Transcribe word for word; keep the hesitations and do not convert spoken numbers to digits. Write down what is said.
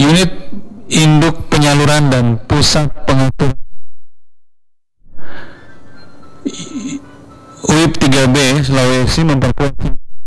Unit Induk Penyaluran dan Pusat Pengatur U I P tiga B Sulawesi memperkuat